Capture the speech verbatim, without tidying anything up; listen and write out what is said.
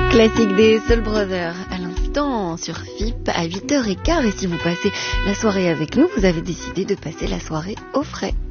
Classique des Soul Brothers à l'instant sur F I P à huit heures quinze. Et si vous passez la soirée avec nous, vous avez décidé de passer la soirée au frais.